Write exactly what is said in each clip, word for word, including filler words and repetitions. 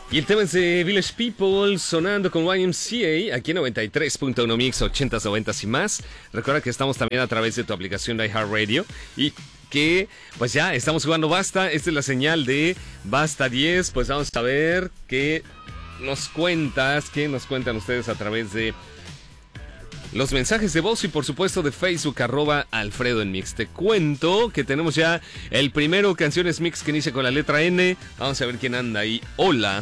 Y el tema es de Village People sonando con Y M C A aquí en noventa y tres punto uno Mix, ochentas, noventas y más. Recuerda que estamos también a través de tu aplicación de iHeartRadio y que pues ya estamos jugando Basta. Esta es la señal de Basta diez. Pues vamos a ver qué nos cuentas, qué nos cuentan ustedes a través de los mensajes de voz y por supuesto de Facebook, arroba Alfredo en Mix. Te cuento que tenemos ya el primero, Canciones Mix, que inicia con la letra N. Vamos a ver quién anda ahí. Hola.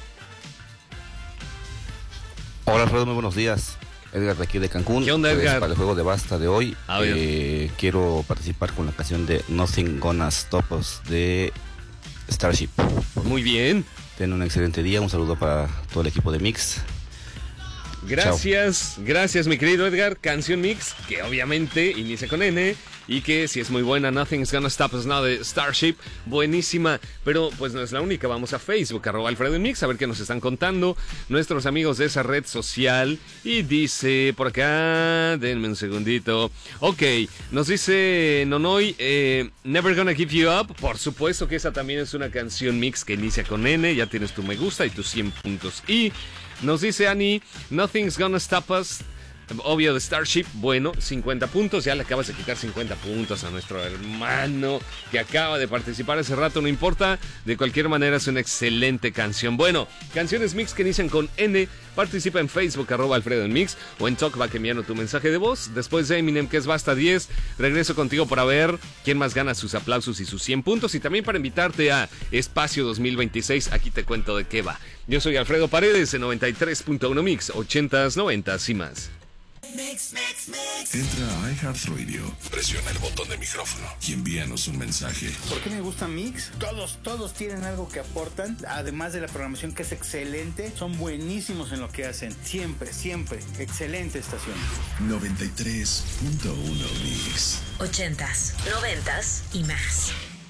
Hola Alfredo, muy buenos días. Edgar de aquí de Cancún. ¿Qué onda, pues, Edgar? para el juego de Basta de hoy, A ver. eh, quiero participar con la canción de Nothing Gonna Stop Us de Starship. Muy bien. Ten un excelente día, un saludo para todo el equipo de Mix. Gracias, Chao. Gracias mi querido Edgar. Canción Mix, que obviamente inicia con N y que si es muy buena, Nothing's Gonna Stop Us Now de Starship, buenísima, pero pues no es la única. Vamos a Facebook, arroba Alfredo en Mix, a ver qué nos están contando nuestros amigos de esa red social. Y dice por acá, denme un segundito. Ok, nos dice Nonoy, eh, Never Gonna Give You Up. Por supuesto que esa también es una canción Mix que inicia con N, ya tienes tu me gusta y tus cien puntos. Y nos dice Annie, Nothing's Gonna Stop Us, obvio de Starship. Bueno, cincuenta puntos, ya le acabas de quitar cincuenta puntos a nuestro hermano que acaba de participar hace rato, no importa, de cualquier manera es una excelente canción. Bueno, canciones Mix que inician con N, participa en Facebook, arroba Alfredo en Mix, o en Talkback enviando tu mensaje de voz. Después de Eminem, que es Basta diez, regreso contigo para ver quién más gana sus aplausos y sus cien puntos, y también para invitarte a Espacio dos mil veintiséis, aquí te cuento de qué va. Yo soy Alfredo Paredes en noventa y tres punto uno Mix, ochentas, noventas y más. Mix, mix, mix. Entra a iHeartRadio, presiona el botón de micrófono y envíanos un mensaje. ¿Por qué me gusta Mix? Todos, todos tienen algo que aportan, además de la programación que es excelente, son buenísimos en lo que hacen. Siempre, siempre, excelente estación. noventa y tres punto uno Mix. Ochentas, noventas y más.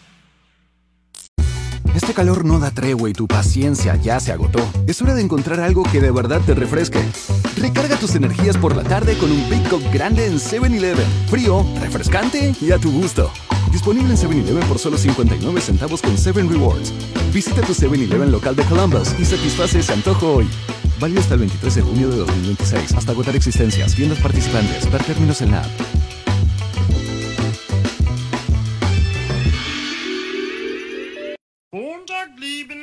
Este calor no da tregua y tu paciencia ya se agotó. Es hora de encontrar algo que de verdad te refresque. Recarga tus energías por la tarde con un Big Cup grande en seven eleven. Frío, refrescante y a tu gusto. Disponible en seven eleven por solo cincuenta y nueve centavos con seven Rewards. Visita tu seven eleven local de Columbus y satisface ese antojo hoy. Válido hasta el veintitrés de junio de dos mil veintiséis. Hasta agotar existencias. Tiendas participantes. Ver términos en la app.